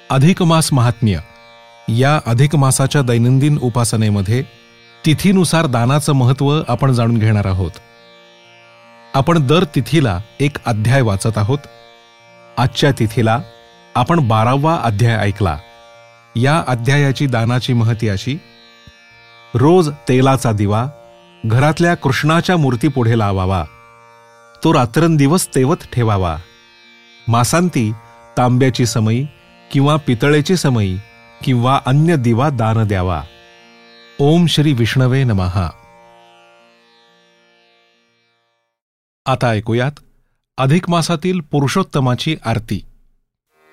अधिक मास महात्म्य या अधिक मासाच्या दैनंदिन उपासनेमध्ये तिथीनुसार दानाचं महत्त्व आपण जाणून घेणार आहोत. आपण दर तिथीला एक अध्याय वाचत आहोत. आजच्या तिथीला आपण 12वा अध्याय ऐकला. या अध्यायाची दानाची महती अशी: रोज तेलाचा दिवा घरातल्या कृष्णाच्या मूर्तीपुढे लावावा, तो रात्रंदिवस तेवत ठेवावा. मासांती तांब्याची समई किंवा पितळेची समई किंवा अन्य दिवा दान द्यावा. ओम श्री विष्णवे नमः. आता ऐकूयात अधिक मासातील पुरुषोत्तमाची आरती.